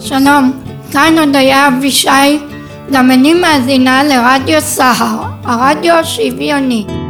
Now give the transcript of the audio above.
שלום, כאן הודיה אבישי, גם אני מאזינה לרדיו סהר, הרדיו השוויוני.